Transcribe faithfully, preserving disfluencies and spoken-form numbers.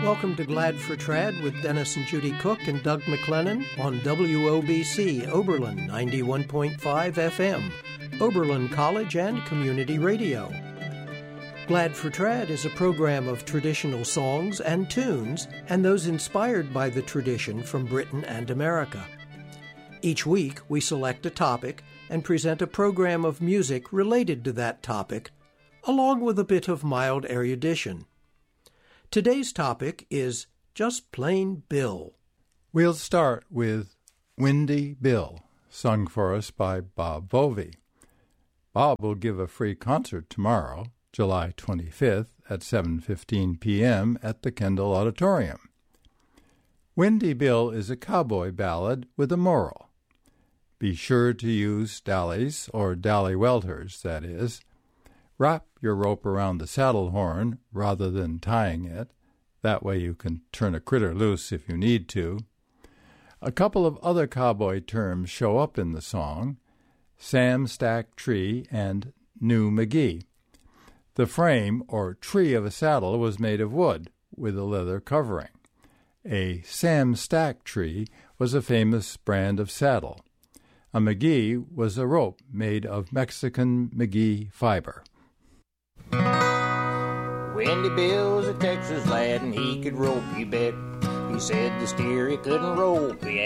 Welcome to Glad for Trad with Dennis and Judy Cook and Doug McLennan on W O B C Oberlin ninety-one point five F M, Oberlin College and Community Radio. Glad for Trad is a program of traditional songs and tunes and those inspired by the tradition from Britain and America. Each week we select a topic and present a program of music related to that topic, along with a bit of mild erudition. Today's topic is Just Plain Bill. We'll start with Windy Bill, sung for us by Bob Vovey. Bob will give a free concert tomorrow, July twenty-fifth, at seven fifteen p.m. at the Kendall Auditorium. Windy Bill is a cowboy ballad with a moral. Be sure to use dallies, or dally welters, that is. Wrap your rope around the saddle horn rather than tying it. That way you can turn a critter loose if you need to. A couple of other cowboy terms show up in the song: Sam Stack Tree and New McGee. The frame, or tree of a saddle, was made of wood with a leather covering. A Sam Stack tree was a famous brand of saddle. A McGee was a rope made of Mexican McGee fiber. Windy Bill's a Texas lad, and he could rope, you bet. He said the steer he couldn't rope. He